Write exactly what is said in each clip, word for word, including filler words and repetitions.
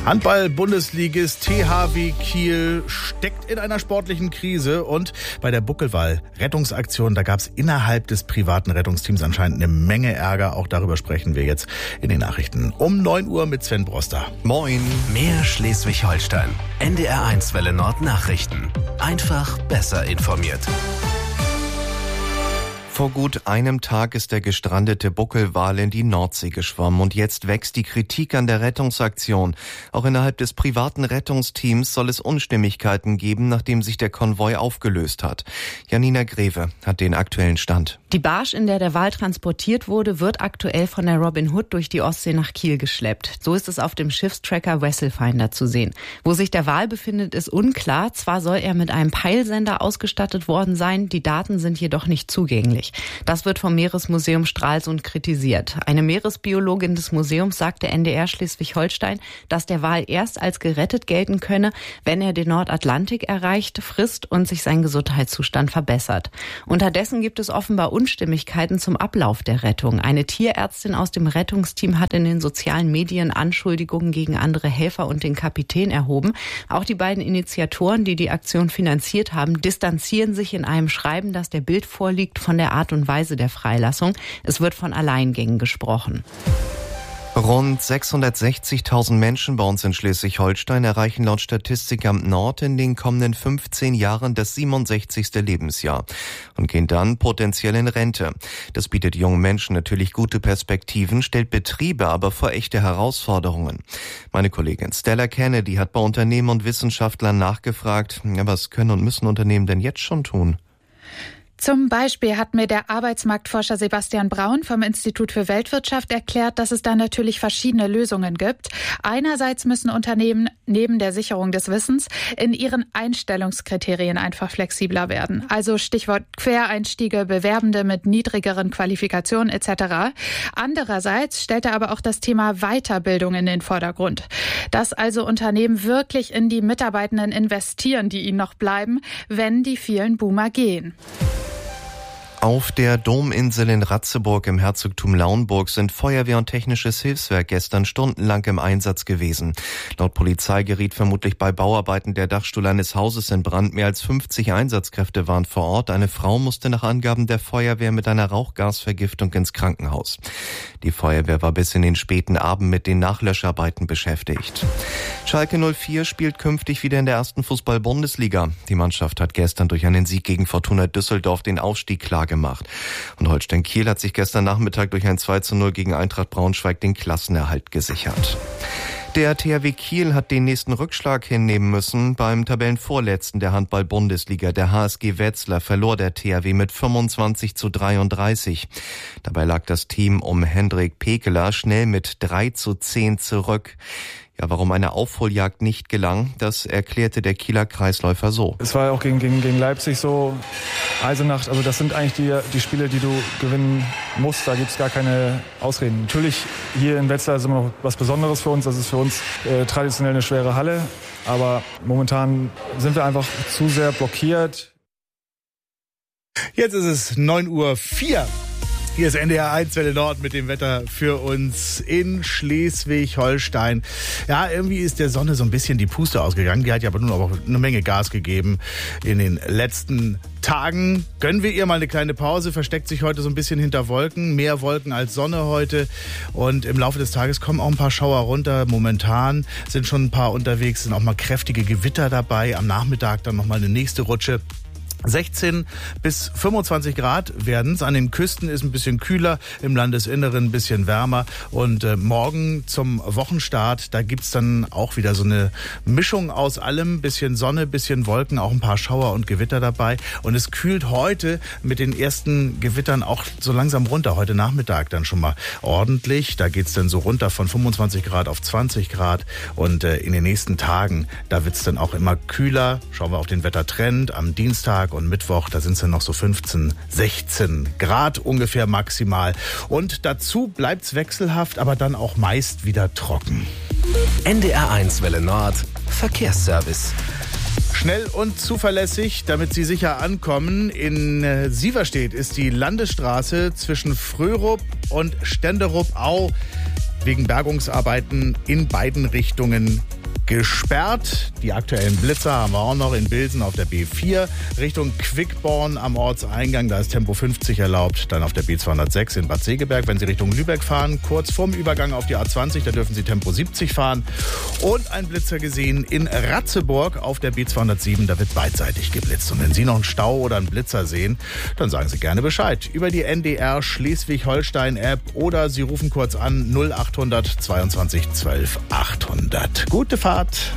Handball-Bundesligist T H W Kiel steckt in einer sportlichen Krise und bei der Buckelwal-Rettungsaktion, da gab es innerhalb des privaten Rettungsteams anscheinend eine Menge Ärger. Auch darüber sprechen wir jetzt in den Nachrichten um neun Uhr mit Sven Broster. Moin. Mehr Schleswig-Holstein. N D R eins Welle Nord Nachrichten. Einfach besser informiert. Vor gut einem Tag ist der gestrandete Buckelwal in die Nordsee geschwommen und jetzt wächst die Kritik an der Rettungsaktion. Auch innerhalb des privaten Rettungsteams soll es Unstimmigkeiten geben, nachdem sich der Konvoi aufgelöst hat. Janina Greve hat den aktuellen Stand. Die Barge, in der der Wal transportiert wurde, wird aktuell von der Robin Hood durch die Ostsee nach Kiel geschleppt. So ist es auf dem Schiffstracker Vesselfinder zu sehen. Wo sich der Wal befindet, ist unklar. Zwar soll er mit einem Peilsender ausgestattet worden sein, die Daten sind jedoch nicht zugänglich. Das wird vom Meeresmuseum Stralsund kritisiert. Eine Meeresbiologin des Museums sagte N D R Schleswig-Holstein, dass der Wal erst als gerettet gelten könne, wenn er den Nordatlantik erreicht, frisst und sich sein Gesundheitszustand verbessert. Unterdessen gibt es offenbar Unstimmigkeiten zum Ablauf der Rettung. Eine Tierärztin aus dem Rettungsteam hat in den sozialen Medien Anschuldigungen gegen andere Helfer und den Kapitän erhoben. Auch die beiden Initiatoren, die die Aktion finanziert haben, distanzieren sich in einem Schreiben, das der Bild vorliegt, von der Art und Weise der Freilassung. Es wird von Alleingängen gesprochen. Rund sechshundertsechzigtausend Menschen bei uns in Schleswig-Holstein erreichen laut Statistikamt Nord in den kommenden fünfzehn Jahren das siebenundsechzigste Lebensjahr und gehen dann potenziell in Rente. Das bietet jungen Menschen natürlich gute Perspektiven, stellt Betriebe aber vor echte Herausforderungen. Meine Kollegin Stella Kennedy hat bei Unternehmen und Wissenschaftlern nachgefragt, ja, was können und müssen Unternehmen denn jetzt schon tun? Zum Beispiel hat mir der Arbeitsmarktforscher Sebastian Braun vom Institut für Weltwirtschaft erklärt, dass es da natürlich verschiedene Lösungen gibt. Einerseits müssen Unternehmen neben der Sicherung des Wissens in ihren Einstellungskriterien einfach flexibler werden. Also Stichwort Quereinstiege, Bewerbende mit niedrigeren Qualifikationen et cetera. Andererseits stellt er aber auch das Thema Weiterbildung in den Vordergrund. Dass also Unternehmen wirklich in die Mitarbeitenden investieren, die ihnen noch bleiben, wenn die vielen Boomer gehen. Auf der Dominsel in Ratzeburg im Herzogtum Lauenburg sind Feuerwehr und technisches Hilfswerk gestern stundenlang im Einsatz gewesen. Laut Polizei geriet vermutlich bei Bauarbeiten der Dachstuhl eines Hauses in Brand. Mehr als fünfzig Einsatzkräfte waren vor Ort. Eine Frau musste nach Angaben der Feuerwehr mit einer Rauchgasvergiftung ins Krankenhaus. Die Feuerwehr war bis in den späten Abend mit den Nachlöscharbeiten beschäftigt. Schalke null vier spielt künftig wieder in der ersten Fußball-Bundesliga. Die Mannschaft hat gestern durch einen Sieg gegen Fortuna Düsseldorf den Aufstieg klar gemacht. Und Holstein Kiel hat sich gestern Nachmittag durch ein zwei zu null gegen Eintracht Braunschweig den Klassenerhalt gesichert. Der T H W Kiel hat den nächsten Rückschlag hinnehmen müssen. Beim Tabellenvorletzten der Handball-Bundesliga, der H S G Wetzlar, verlor der T H W mit fünfundzwanzig zu dreiunddreißig. Dabei lag das Team um Hendrik Pekeler schnell mit drei zu zehn zurück. Ja, warum eine Aufholjagd nicht gelang, das erklärte der Kieler Kreisläufer so. Es war auch gegen, gegen, gegen Leipzig so, Eisenach, also das sind eigentlich die, die Spiele, die du gewinnen musst, da gibt's gar keine Ausreden. Natürlich, hier in Wetzlar ist immer noch was Besonderes für uns, das ist für uns äh, traditionell eine schwere Halle, aber momentan sind wir einfach zu sehr blockiert. Jetzt ist es neun Uhr vier. Hier ist N D R eins Welle Nord mit dem Wetter für uns in Schleswig-Holstein. Ja, irgendwie ist der Sonne so ein bisschen die Puste ausgegangen. Die hat ja aber nun auch eine Menge Gas gegeben in den letzten Tagen. Gönnen wir ihr mal eine kleine Pause, versteckt sich heute so ein bisschen hinter Wolken. Mehr Wolken als Sonne heute. Und im Laufe des Tages kommen auch ein paar Schauer runter. Momentan sind schon ein paar unterwegs, sind auch mal kräftige Gewitter dabei. Am Nachmittag dann nochmal eine nächste Rutsche. sechzehn bis fünfundzwanzig Grad werden es. An den Küsten ist ein bisschen kühler, im Landesinneren ein bisschen wärmer. Und äh, morgen zum Wochenstart, da gibt's dann auch wieder so eine Mischung aus allem. Bisschen Sonne, bisschen Wolken, auch ein paar Schauer und Gewitter dabei. Und es kühlt heute mit den ersten Gewittern auch so langsam runter. Heute Nachmittag dann schon mal ordentlich. Da geht's dann so runter von fünfundzwanzig Grad auf zwanzig Grad. Und äh, in den nächsten Tagen, da wird's dann auch immer kühler. Schauen wir auf den Wettertrend am Dienstag und Mittwoch, da sind es dann noch so fünfzehn, sechzehn Grad ungefähr maximal. Und dazu bleibt's wechselhaft, aber dann auch meist wieder trocken. N D R eins Welle Nord, Verkehrsservice. Schnell und zuverlässig, damit Sie sicher ankommen. In Sieverstedt ist die Landesstraße zwischen Frörup und Stenderup-Au wegen Bergungsarbeiten in beiden Richtungen gesperrt. Die aktuellen Blitzer haben wir auch noch in Bilsen auf der B vier Richtung Quickborn am Ortseingang. Da ist Tempo fünfzig erlaubt. Dann auf der B zweihundertsechs in Bad Segeberg, wenn Sie Richtung Lübeck fahren. Kurz vorm Übergang auf die A zwanzig, da dürfen Sie Tempo siebzig fahren. Und ein Blitzer gesehen in Ratzeburg auf der B zweihundertsieben. Da wird beidseitig geblitzt. Und wenn Sie noch einen Stau oder einen Blitzer sehen, dann sagen Sie gerne Bescheid. Über die N D R Schleswig-Holstein-App oder Sie rufen kurz an null achthundert zweiundzwanzig zwölf achthundert. Gute Fahrt.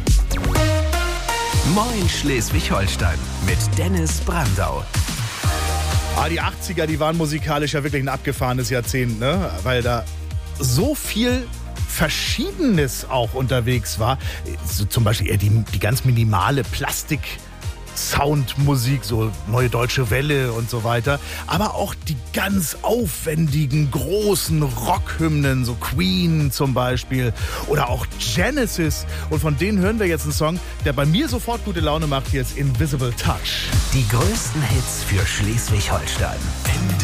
Moin Schleswig-Holstein mit Dennis Brandau. Ah, die achtziger, die waren musikalisch ja wirklich ein abgefahrenes Jahrzehnt, ne? Weil da so viel Verschiedenes auch unterwegs war. So zum Beispiel eher die, die ganz minimale Plastik- Soundmusik, so Neue Deutsche Welle und so weiter. Aber auch die ganz aufwendigen, großen Rockhymnen, so Queen zum Beispiel oder auch Genesis. Und von denen hören wir jetzt einen Song, der bei mir sofort gute Laune macht. Hier ist Invisible Touch. Die größten Hits für Schleswig-Holstein.